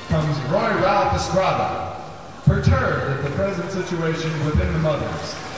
comes Roy Ralph Estrada, perturbed at the present situation within the mothers.